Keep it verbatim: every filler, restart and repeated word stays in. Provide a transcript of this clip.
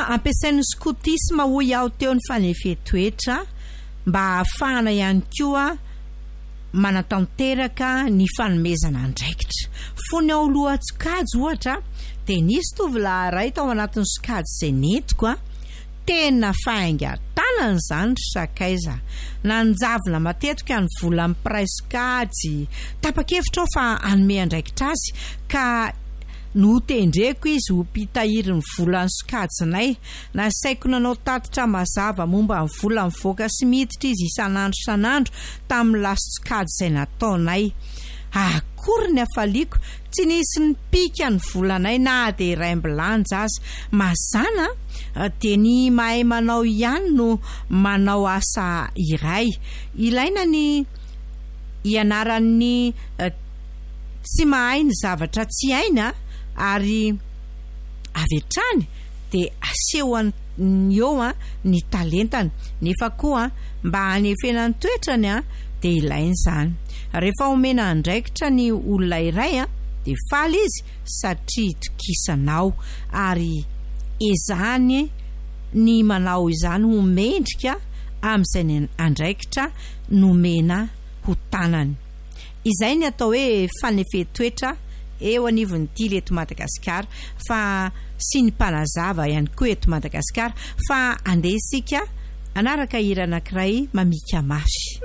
ampiasain'ny scoutisme ho iaho teo ny fanefetoetra mba ahafahana ihany koa manatanteraka ny fanomezana andraikitra. Fony ao lohatsikajy ohatra dia nisy tovolahy iray tao anatin'ny sokajy izay nentiko a, tena fainga tanana izany sakaiza, nanjavona matetika ny vola amin'ny praisikajy, tapa-kevitra ao fa hanome andraikitra azy ka no tendreko izy ho pitahiry ny vola ny sokajinay. Nasaiko nanao tatitra mazava momba ny vola mivoaka sy miditra izy isan'andro isan'andro tamin'ny lasokajy izay nataonay. Akory ny afaliako, tsy nisy ny pika ny volanay na dia iray ambilanja azy. Mazana dia ny mahay manao ihany no manao asa iray. Ilaina ny ianaran'ny tsy mahay ny zavatra tsy haina ary avetrany dia asehony eo ny talentany. Nefa koa mba hanefenany toetrany a dia ilainy izany. Rehefa omena andraikitra ny olona iray a dia faly izy satria tokisanao ary ezahany ny manao izany ho mendrika amin'izay ny andraikitra nomena ho tanany. Izay ny atao hoe fanefetoetra eo anivon'ity leto Madagasikara, fa sy ny mpanazava ihany koa eto Madagasikara, fa andeha isika anaraka hira anankiray mamika mafy.